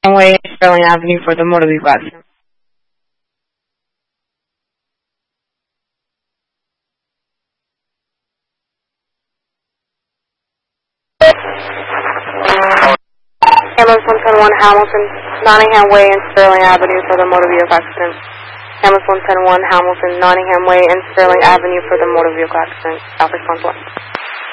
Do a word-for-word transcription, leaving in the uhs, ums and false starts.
Way and Sterling Avenue for the motor vehicle accident. Ambulance one ten one Hamilton, Nottingham Way and Sterling Avenue for the motor vehicle accident. Ambulance one ten one Hamilton, Nottingham Way and Sterling Avenue for the motor vehicle accident. Stop response one.